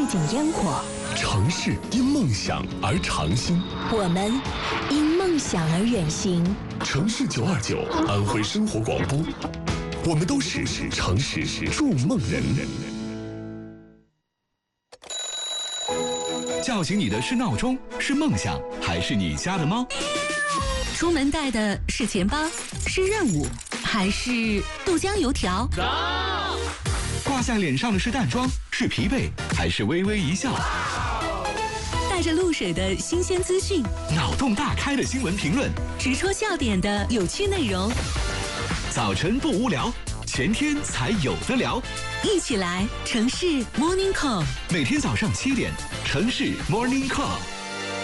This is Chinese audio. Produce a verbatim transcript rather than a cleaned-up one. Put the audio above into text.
景烟火。 城市因梦想而长新， 我们因梦想而远行。 城市九二九，安徽生活广播，我们都是城市筑梦人。 叫醒你的是闹钟，是梦想，还是你家的猫？ 出门带的是钱包，是任务，还是豆浆油条？ 挂在脸上的是淡妆，是疲惫，还是微微一笑？ 带着露水的新鲜资讯， 脑洞大开的新闻评论， 直戳笑点的有趣内容。 早晨不无聊，前天才有的聊。 一起来城市 Morning Call， 每天早上七点，城市 Morning Call。